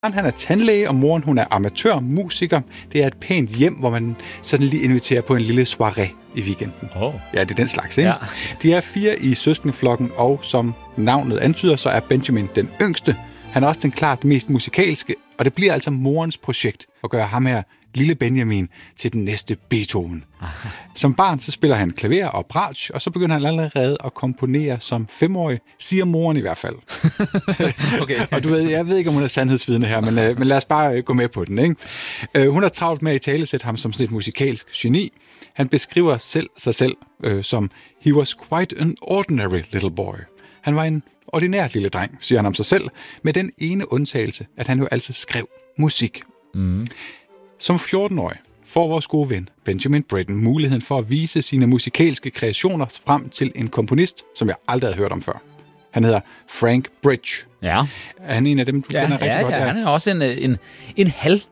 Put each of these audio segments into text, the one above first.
Han er tandlæge, og moren hun er amatørmusiker. Det er et pænt hjem, hvor man sådan lige inviterer på en lille soirée i weekenden. Ja, det er den slags, ikke? Ja. De er 4 i søskendeflokken, og som navnet antyder, så er Benjamin den yngste. Han er også den klart mest musikalske, og det bliver altså morens projekt at gøre ham her, lille Benjamin, til den næste Beethoven. Som barn så spiller han klaver og bratsch, og så begynder han allerede at komponere som 5-årig, siger moren i hvert fald. Okay. Og du ved, jeg ved ikke, om hun er sandhedsvidende her, men lad os bare gå med på den, ikke? Hun har travlt med at italesætte ham som sådan et musikalsk geni. Han beskriver sig selv som "He was quite an ordinary little boy." Han var en ordinær lille dreng, siger han om sig selv, med den ene undtagelse, at han jo altid skrev musik. Som 14-årig får vores gode ven Benjamin Britten muligheden for at vise sine musikalske kreationer frem til en komponist, som jeg aldrig havde hørt om før. Han hedder Frank Bridge. Ja. Er han en af dem, du kender rigtig godt? Ja, han er også en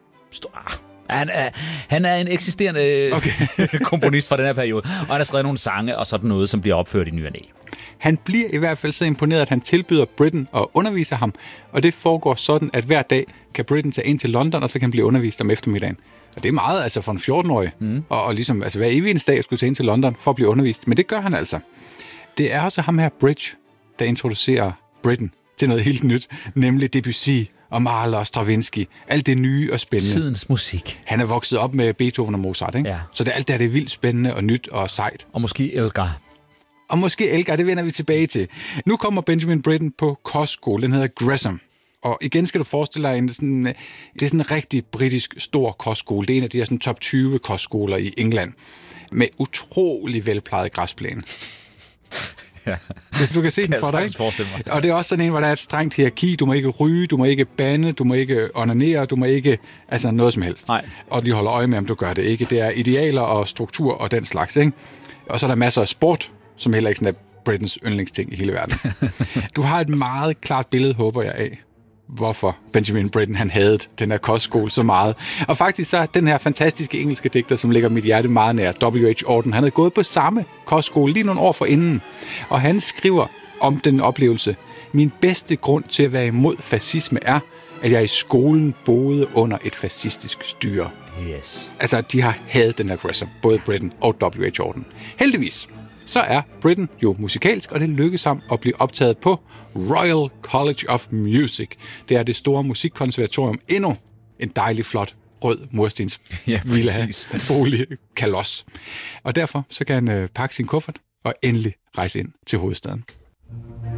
han er en eksisterende komponist fra den her periode, og han har skrevet nogle sange og sådan noget, som bliver opført i ny og næ. Han bliver i hvert fald så imponeret, at han tilbyder Britten at undervise ham, og det foregår sådan, at hver dag kan Britten tage ind til London, og så kan han blive undervist om eftermiddagen. Og det er meget altså for en 14-årig, og ligesom altså hver evig eneste dag skulle tage ind til London for at blive undervist, men det gør han altså. Det er også ham her, Bridge, der introducerer Britten til noget helt nyt, nemlig Debussy og Mahler og Stravinsky. Alt det nye og spændende. Tidens musik. Han er vokset op med Beethoven og Mozart, ikke? Ja. Så det er alt det er vildt spændende og nyt og sejt. Og måske Elgar. Det vender vi tilbage til. Nu kommer Benjamin Britten på kostskole, den hedder Gresham. Og igen skal du forestille dig, det er sådan en rigtig britisk stor kostskole. Det er en af de her sådan top 20 kostskoler i England, med utrolig velplejet græsplæne. Ja. Hvis du kan se den for dig, ikke? Og det er også sådan en, hvor der er et strengt hierarki. Du må ikke ryge, du må ikke bande, du må ikke onanere, du må ikke altså noget som helst. Nej. Og de holder øje med, om du gør det ikke. Det er idealer og struktur og den slags, ikke? Og så er der masser af sport, som heller ikke sådan er Brittens yndlingsting i hele verden. Du har et meget klart billede, håber jeg, af hvorfor Benjamin Britten han havde den her kostskole så meget. Og faktisk så er den her fantastiske engelske digter, som ligger mit hjerte meget nær, W.H. Auden, han havde gået på samme kostskole lige nogle år forinden. Og han skriver om den oplevelse: "Min bedste grund til at være imod fascisme er, at jeg i skolen boede under et fascistisk styre." Yes. Altså, de har hadet den her Gresham, både Britten og W.H. Auden. Heldigvis så er Britten jo musikalsk, og det lykkedes ham at blive optaget på Royal College of Music. Det er det store musikkonservatorium, endnu en dejlig, flot, rød murstens villa, bolig, kalos. Og derfor så kan han pakke sin kuffert og endelig rejse ind til hovedstaden.